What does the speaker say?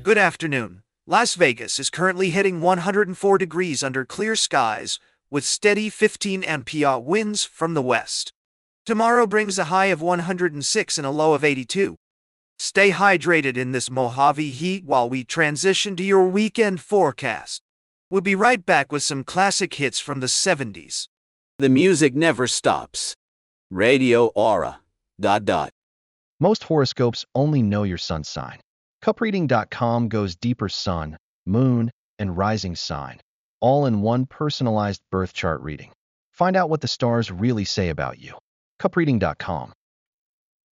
Good afternoon. Las Vegas is currently hitting 104 degrees under clear skies, with steady 15 mph winds from the west. Tomorrow brings a high of 106 and a low of 82. Stay hydrated in this Mojave heat while we transition to your weekend forecast. We'll be right back with some classic hits from the 70s. The music never stops. Radio Aura. ... Most horoscopes only know your sun sign. Cupreading.com goes deeper: sun, moon, and rising sign, all in one personalized birth chart reading. Find out what the stars really say about you. Cupreading.com